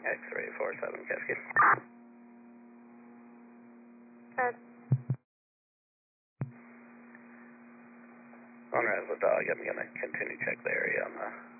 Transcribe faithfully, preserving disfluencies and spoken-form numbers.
X-ray four seven Cascade. Uh, On Razzle Dog, I'm going to continue check the area on the